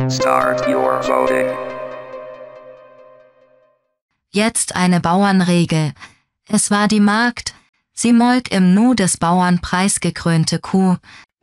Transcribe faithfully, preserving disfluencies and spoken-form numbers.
Start your voting. Jetzt eine Bauernregel. Es war die Magd, sie molk im Nu des Bauern preisgekrönte Kuh,